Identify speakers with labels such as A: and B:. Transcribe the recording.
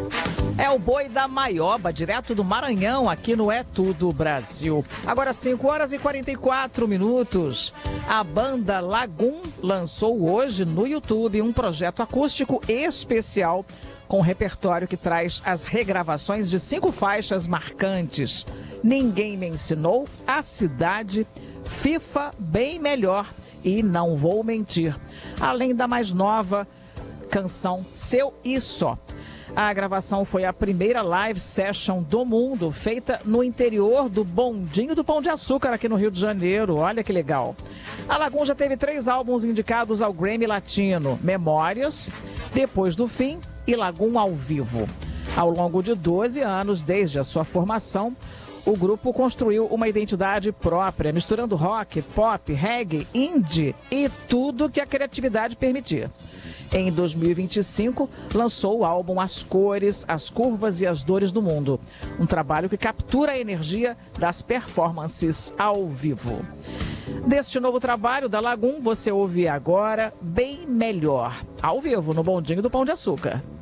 A: É o Boi da Maioba, direto do Maranhão, aqui no É Tudo Brasil. Agora 5h44. A banda Lagum lançou hoje no YouTube um projeto acústico especial com um repertório que traz as regravações de 5 faixas marcantes. Ninguém Me Ensinou, A Cidade, FIFA, Bem Melhor e Não Vou Mentir. Além da mais nova canção Seu e Só. A gravação foi a primeira live session do mundo, feita no interior do Bondinho do Pão de Açúcar, aqui no Rio de Janeiro. Olha que legal. A Lagum já teve 3 álbuns indicados ao Grammy Latino: Memórias, Depois do Fim e Lagum ao Vivo. Ao longo de 12 anos, desde a sua formação, o grupo construiu uma identidade própria, misturando rock, pop, reggae, indie e tudo que a criatividade permitia. Em 2025, lançou o álbum As Cores, As Curvas e as Dores do Mundo. Um trabalho que captura a energia das performances ao vivo. Deste novo trabalho da Lagum, você ouve agora Bem Melhor, ao vivo no Bondinho do Pão de Açúcar.